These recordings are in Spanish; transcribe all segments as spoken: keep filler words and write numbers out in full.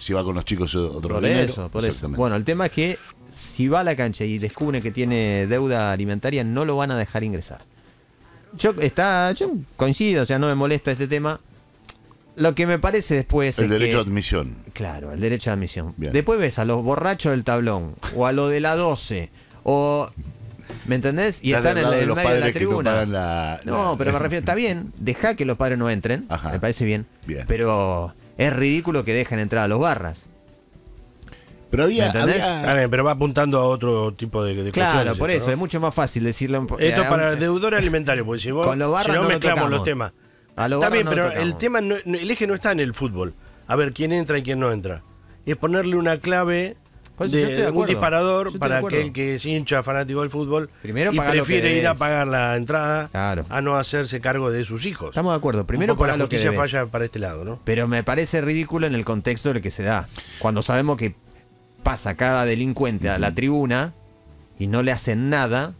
Si va con los chicos otro Por dinero. eso, por eso. Bueno, el tema es que si va a la cancha y descubre que tiene deuda alimentaria, no lo van a dejar ingresar. Yo está, yo coincido, o sea, no me molesta este tema. Lo que me parece después el es derecho que, a admisión. Claro, el derecho a admisión. Bien. Después ves a los borrachos del tablón, o a lo de la doce, o... ¿Me entendés? Y Estás están en del lado el de los medio de la padres que no tribuna. pagan la- No, la- pero me refiero, está bien, deja que los padres no entren, Ajá. me parece bien, Bien. pero es ridículo que dejen entrar a los barras. Pero había, ¿Me entendés? había- A ver, pero va apuntando a otro tipo de, de Claro, cuestiones, por esto, eso, ¿no? es mucho más fácil decirlo. Esto eh, para eh, deudores alimentarios, porque si vos Con los barras si no no lo mezclamos tocamos. los temas. A los Está barras bien, no pero tocamos. el tema, no- no- el eje no está en el fútbol. A ver, quién entra y quién no entra. Es ponerle una clave Por eso yo estoy de de un acuerdo. Yo disparador estoy de para acuerdo. aquel que es hincha fanático del fútbol Primero y pagar lo que prefiere ir a debes. pagar la entrada Claro. a no hacerse cargo de sus hijos. Estamos de acuerdo. Primero Un poco pagar la lo que justicia debes. falla para este lado, ¿no? Pero me parece ridículo en el contexto en el que se da. Cuando sabemos que pasa cada delincuente a la tribuna y no le hacen nada.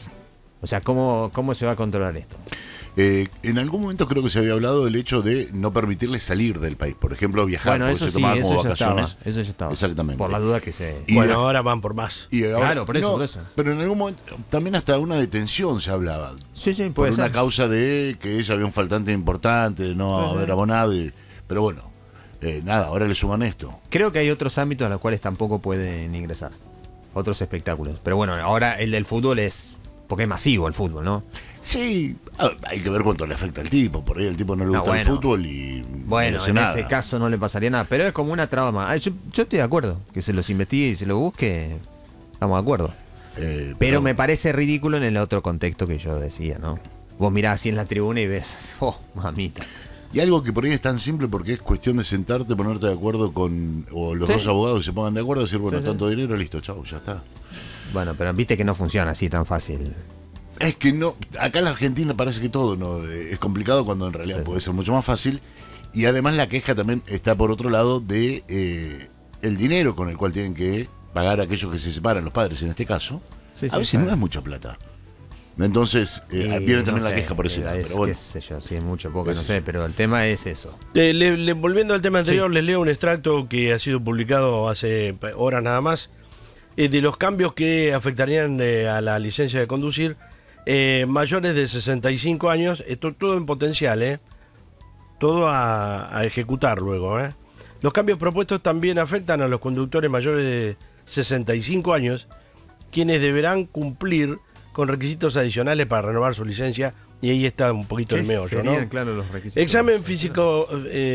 O sea, ¿cómo, cómo se va a controlar esto? eh, en algún momento creo que se había hablado del hecho de no permitirles salir del país. Por ejemplo, viajar, Bueno, porque eso se sí, tomaban eso como ya estaba. vacaciones. Eso ya estaba. Exactamente. Por la duda que se... Y bueno, de- ahora van por más. Y ahora- Claro, por eso, por eso. Pero en algún momento también hasta una detención se hablaba. Sí, sí, Por puede una ser. causa de que ella había un faltante importante, de no Puede ser. haber abonado. y- pero bueno, eh, nada, ahora le suman esto. Creo que hay otros ámbitos a los cuales tampoco pueden ingresar. Otros espectáculos. Pero bueno, ahora el del fútbol es... Porque es masivo el fútbol, ¿no? Sí, a- hay que ver cuánto le afecta al tipo. Por ahí el tipo no le No, gusta bueno. el fútbol y Bueno, no hace en nada. ese caso no le pasaría nada. Pero es como una trama. Ah, yo, yo estoy de acuerdo. Que se los investigue y se los busque. Estamos de acuerdo. Eh, Pero me parece ridículo en el otro contexto que yo decía, ¿no? Vos mirás así en la tribuna y ves, oh, mamita. Y algo que por ahí es tan simple porque es cuestión de sentarte, ponerte de acuerdo con, o los Sí. dos abogados se pongan de acuerdo, decir, bueno, Sí, sí. tanto dinero, listo, chau, ya está. Bueno, pero viste que no funciona así tan fácil. Es que no, acá en la Argentina parece que todo no eh, es complicado cuando en realidad Sí. puede ser mucho más fácil. Y además la queja también está por otro lado de eh, el dinero con el cual tienen que pagar aquellos que se separan, los padres en este caso. Sí, a sí, veces claro. no es mucha plata. Entonces, eh, Y viene no también la sé, queja por ese eh, lado. es, Pero bueno, qué sé yo, si es mucho, poco, Qué no sé sé, yo. pero el tema es eso. Eh, le- le- volviendo al tema anterior, Sí. les leo un extracto que ha sido publicado hace horas nada más, eh, de los cambios que afectarían eh, a la licencia de conducir eh, mayores de sesenta y cinco años, esto todo en potencial, ¿eh? Todo a, a ejecutar luego, ¿eh? Los cambios propuestos también afectan a los conductores mayores de sesenta y cinco años, quienes deberán cumplir con requisitos adicionales para renovar su licencia, y ahí está un poquito el meollo, ¿no? claro, los requisitos? Examen físico,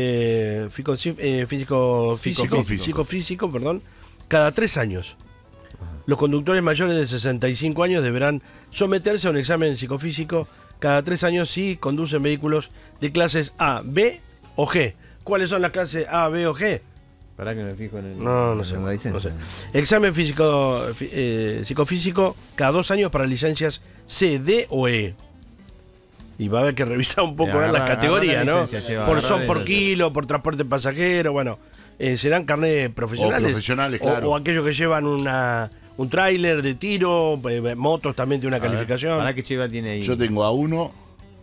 eh, fico- eh, físico, físico, Psicofísico. psicofísico, perdón, cada tres años. Los conductores mayores de sesenta y cinco años deberán someterse a un examen psicofísico cada tres años si conducen vehículos de clases A, B o G. ¿Cuáles son las clases A, B o G? Para que me fijo en, el, No, no sé. en la licencia. no sé. Examen físico, fi- eh, psicofísico cada dos años para licencias C, D o E. Y va a haber que revisar un poco Agarra- ver las agarra categorías, la ¿no? licencia, che, va, por agarra son la por licencia. kilo, por transporte pasajero, bueno. Eh, serán carnet profesionales. O profesionales, O- claro. O, aquellos que llevan una, un tráiler de tiro, eh, motos también tiene una A ver, calificación. ¿Para qué chiva tiene ahí? yo tengo a uno,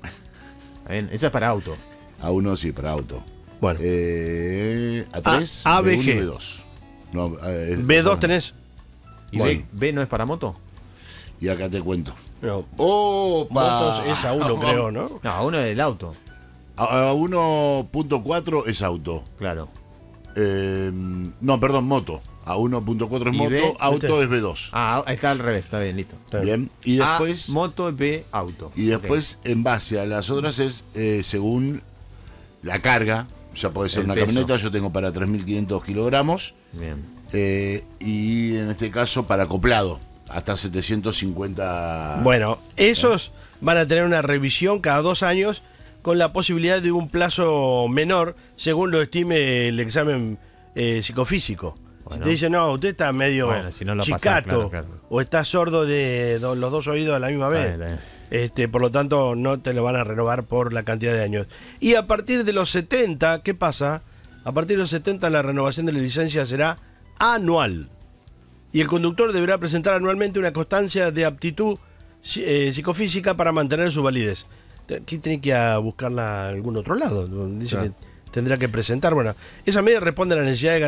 Bien, esa es para auto. a uno sí, para auto. Bueno, Eh, a tres, A, B, B uno G. y B dos. No, eh, B dos no. tenés. ¿Y Bueno. B, B no es para moto? Y acá te cuento. No, ¡Opa! motos es a uno, creo, ¿no? No, uno es el auto. A uno punto cuatro es auto. Claro. Eh, no, perdón, moto. A uno punto cuatro es ¿Y moto, B? auto ¿Viste? es B dos. Ah, está al revés, está bien, listo. Claro. Bien. Y después, A, moto, B, auto. y después en base a las otras es eh, según la carga. O sea, puede ser El una peso. camioneta, yo tengo para tres mil quinientos kilogramos. Ok, bien. eh, y en este caso para acoplado, hasta setecientos cincuenta. Bueno, esos van a tener una revisión cada dos años con la posibilidad de un plazo menor según lo estime el examen eh, psicofísico. Bueno. Si te dicen, no, usted está medio Bueno, si no lo pasa, chicato claro, claro. o está sordo de do- los dos oídos a la misma Está vez. bien, está bien. Este, por lo tanto, no te lo van a renovar por la cantidad de años. Y a partir de los setenta, ¿qué pasa? A partir de los setenta la renovación de la licencia será anual. Y el conductor deberá presentar anualmente una constancia de aptitud eh, psicofísica para mantener su validez. Aquí tiene que ir a buscarla a algún otro lado. Dice Claro. que tendrá que presentar. Bueno, esa medida responde a la necesidad de